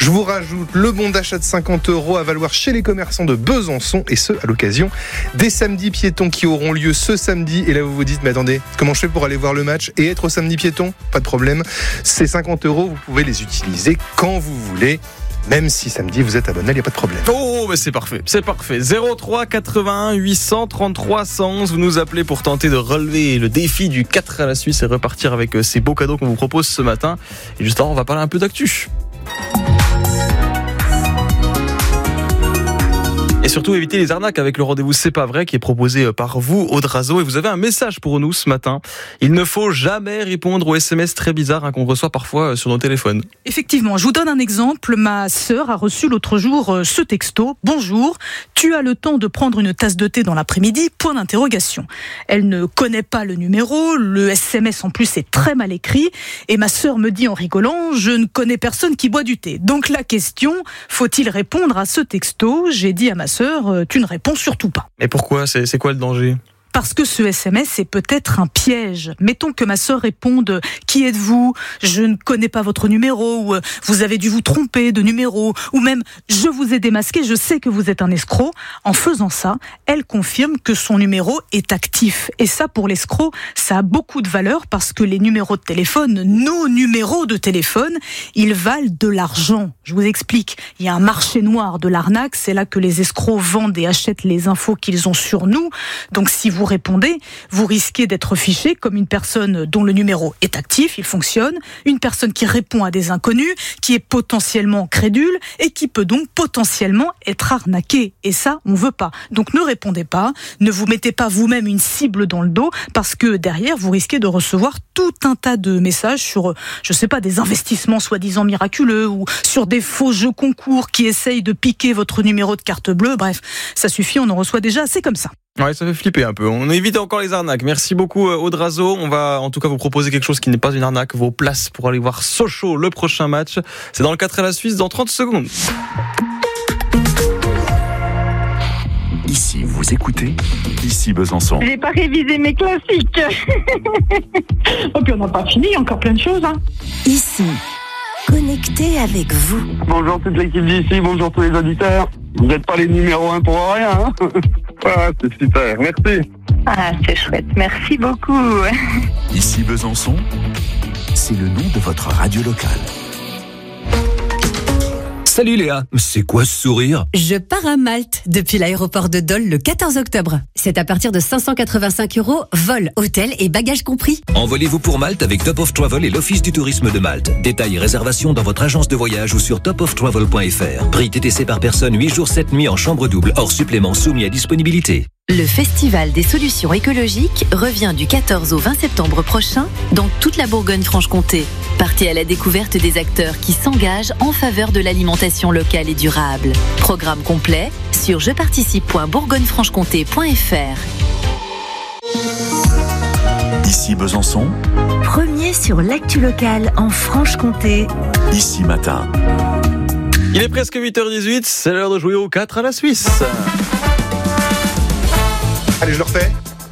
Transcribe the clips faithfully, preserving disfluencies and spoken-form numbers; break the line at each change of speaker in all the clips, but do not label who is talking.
Je vous rajoute le bon d'achat de cinquante euros à valoir chez les commerçants de Besançon, et ce, à l'occasion des samedis piétons qui auront lieu ce samedi. Et là, vous vous dites, mais attendez, comment je fais pour aller voir le match et être au samedi piéton ? Pas de problème. Ces cinquante euros, vous pouvez les utiliser quand vous voulez. Même si samedi vous êtes abonné, il n'y a pas de problème.
Oh, mais c'est parfait, c'est parfait. zéro trois quatre-vingt-un huit cent trente-trois cent onze, vous nous appelez pour tenter de relever le défi du quatre à la Suisse et repartir avec ces beaux cadeaux qu'on vous propose ce matin. Et juste avant, on va parler un peu d'actu. Et surtout éviter les arnaques avec le rendez-vous C'est pas vrai qui est proposé par vous, Audrazo. Et vous avez un message pour nous ce matin. Il ne faut jamais répondre aux S M S très bizarres hein, qu'on reçoit parfois sur nos téléphones.
Effectivement, je vous donne un exemple. Ma sœur a reçu l'autre jour ce texto. Bonjour, tu as le temps de prendre une tasse de thé dans l'après-midi, point d'interrogation. Elle ne connaît pas le numéro, le S M S en plus est très mal écrit. Et ma sœur me dit en rigolant, je ne connais personne qui boit du thé. Donc la question, faut-il répondre à ce texto ? J'ai dit à ma sœur, tu ne réponds surtout pas.
Mais pourquoi ? C'est, c'est quoi le danger ?
Parce que ce S M S est peut-être un piège. Mettons que ma sœur réponde « Qui êtes-vous ? Je ne connais pas votre numéro » ou « Vous avez dû vous tromper de numéro » ou même « Je vous ai démasqué, je sais que vous êtes un escroc ». En faisant ça, elle confirme que son numéro est actif. Et ça, pour l'escroc, ça a beaucoup de valeur parce que les numéros de téléphone, nos numéros de téléphone, ils valent de l'argent. Je vous explique. Il y a un marché noir de l'arnaque. C'est là que les escrocs vendent et achètent les infos qu'ils ont sur nous. Donc si vous répondez, vous risquez d'être fiché comme une personne dont le numéro est actif, il fonctionne, une personne qui répond à des inconnus, qui est potentiellement crédule et qui peut donc potentiellement être arnaquée. Et ça, on veut pas. Donc ne répondez pas, ne vous mettez pas vous-même une cible dans le dos parce que derrière, vous risquez de recevoir tout un tas de messages sur, je sais pas, des investissements soi-disant miraculeux ou sur des faux jeux concours qui essayent de piquer votre numéro de carte bleue. Bref, ça suffit, on en reçoit déjà assez comme ça.
Ouais, ça fait flipper un peu. On évite encore les arnaques. Merci beaucoup, Audrazo. On va en tout cas vous proposer quelque chose qui n'est pas une arnaque. Vos places pour aller voir Sochaux, le prochain match. C'est dans le quatre à la Suisse, dans trente secondes.
Ici, vous écoutez, ici Besançon.
J'ai pas révisé mes classiques. Oh, puis on n'a pas fini, encore plein de choses. Hein.
Ici, connecté avec vous.
Bonjour toute l'équipe d'ici, bonjour tous les auditeurs. Vous n'êtes pas les numéros un pour rien. Hein. Ah, c'est super, merci.
Ah, c'est chouette, merci beaucoup.
Ici Besançon, c'est le nom de votre radio locale.
Salut Léa, c'est quoi ce sourire ?
Je pars à Malte depuis l'aéroport de Dole le quatorze octobre. C'est à partir de cinq cent quatre-vingt-cinq euros, vol, hôtel et bagages compris.
Envolez-vous pour Malte avec Top of Travel et l'Office du tourisme de Malte. Détails et réservations dans votre agence de voyage ou sur top of travel point f r. Prix T T C par personne, huit jours sept nuits en chambre double, hors supplément soumis à disponibilité.
Le Festival des solutions écologiques revient du quatorze au vingt septembre prochain dans toute la Bourgogne-Franche-Comté. Partez à la découverte des acteurs qui s'engagent en faveur de l'alimentation locale et durable. Programme complet sur je participe point bourgogne franche comté point f r.
Ici Besançon,
Premier sur l'actu locale en Franche-Comté.
ici matin.
Il est presque huit heures dix-huit, c'est l'heure de jouer au quatre à la Suisse.
Allez, je le refais.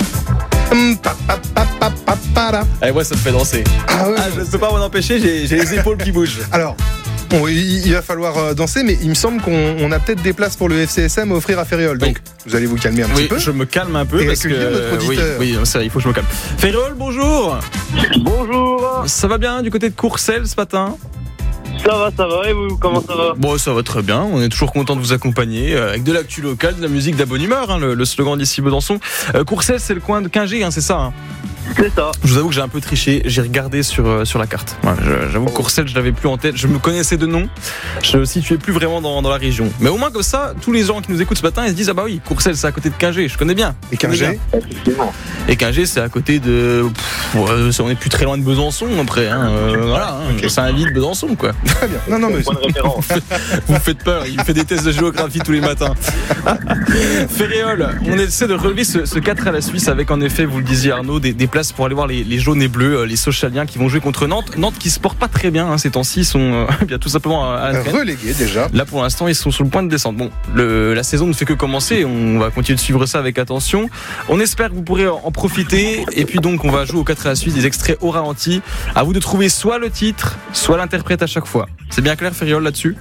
Allez, moi, ça te fait danser.
Ah, ouais,
ah, je ne peux pas m'en empêcher, j'ai, j'ai les épaules qui bougent.
Alors, bon, il, il va falloir danser, mais il me semble qu'on on a peut-être des places pour le F C S M à offrir à Ferriol. Donc, oui. Vous allez vous calmer un
oui,
petit peu.
Je me calme un peu
et
parce que
notre
oui, oui, c'est vrai, il faut que je me calme. Ferriol, bonjour.
Bonjour.
Ça va bien du côté de Courcelles ce matin ?
Ça va, ça va, et vous, comment ça va ?
Bon, ça va très bien, on est toujours content de vous accompagner euh, avec de l'actu locale, de la musique de la bonne humeur, hein, le, le slogan d'ici Besançon. Euh, Courcelles, c'est le coin de Quingé, hein, c'est ça hein.
C'est ça.
Je vous avoue que j'ai un peu triché, j'ai regardé sur, euh, sur la carte. Ouais, je, j'avoue que Courcelles, je l'avais plus en tête, je me connaissais de nom, je ne situais plus vraiment dans, dans la région. Mais au moins comme ça, tous les gens qui nous écoutent ce matin, ils se disent « Ah bah oui, Courcelles, c'est à côté de Quingé, je connais bien. »
Et Quingé ?
Effectivement.
Et Quingé, c'est à côté de... Pff, ouais, on est plus très loin de Besançon après, hein, euh, voilà, hein, okay. C'est un lit de Besançon quoi.
Très bien, non non mais...
Bonne référence.
Vous me faites peur, il fait des tests de géographie tous les matins. Ferriol, on essaie de relever ce, ce quatre à la Suisse avec en effet, vous le disiez Arnaud, des, des places pour aller voir les, les jaunes et bleus, les Sochaliens qui vont jouer contre Nantes. Nantes qui se portent pas très bien hein, ces temps-ci, ils sont euh, bien tout simplement à la traîne.
Relégués déjà.
Là pour l'instant ils sont sur le point de descendre. Bon, le, la saison ne fait que commencer, on va continuer de suivre ça avec attention. On espère que vous pourrez en profiter et puis donc on va jouer au quatre à la Suisse, des extraits au ralenti. À vous de trouver soit le titre, soit l'interprète à chaque fois. C'est bien clair Ferriol là-dessus ?